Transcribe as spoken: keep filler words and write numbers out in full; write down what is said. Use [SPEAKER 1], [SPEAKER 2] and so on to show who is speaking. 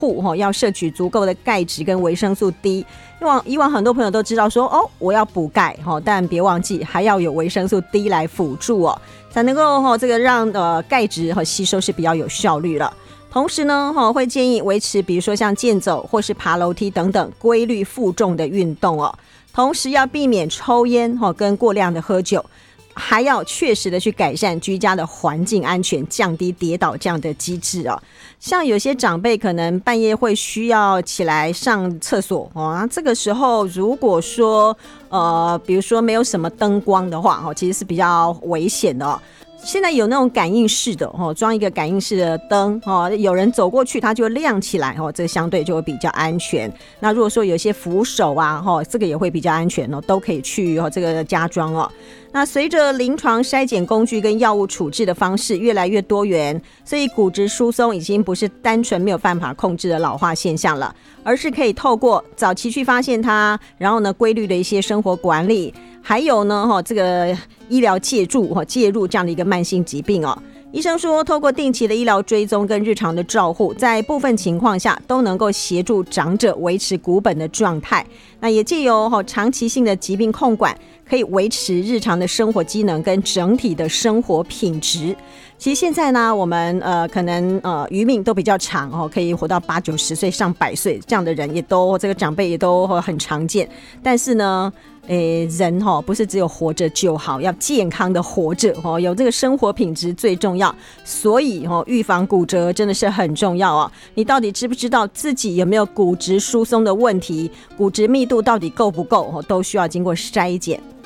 [SPEAKER 1] 户要摄取足够的钙质跟维生素 D。 以往以往很多朋友都知道说哦，我要补钙，但别忘记还要有维生素 D 来辅助哦，才能够这个让呃钙质和吸收是比较有效率了。同时呢，会建议维持比如说像健走或是爬楼梯等等规律负重的运动哦。同时要避免抽烟跟过量的喝酒，还要确实的去改善居家的环境安全，降低跌倒这样的机制哦。像有些长辈可能半夜会需要起来上厕所哦，这个时候如果说呃，比如说没有什么灯光的话哦，其实是比较危险的哦。现在有那种感应式的哦，装一个感应式的灯哦，有人走过去它就会亮起来哦，这个相对就会比较安全。那如果说有些扶手啊哦，这个也会比较安全哦，都可以去哦这个加装哦。那随着临床筛检工具跟药物处置的方式越来越多元，所以骨质疏松已经不是单纯没有办法控制的老化现象了，而是可以透过早期去发现它，然后呢规律的一些生活管理，还有呢这个医疗介入介入这样的一个慢性疾病哦。医生说，透过定期的医疗追踪跟日常的照护，在部分情况下都能够协助长者维持骨本的状态。那也藉由长期性的疾病控管，可以维持日常的生活机能跟整体的生活品质。其实现在呢，我们呃可能呃余命都比较长哦，可以活到八九十岁、上百岁这样的人也都这个长辈也都很常见。但是呢，诶，人哈不是只有活着就好，要健康的活着哦，有这个生活品质最重要。所以哦，预防骨折真的是很重要哦。你到底知不知道自己有没有骨质疏松的问题？骨质密度到底够不够？哦，都需要经过筛检。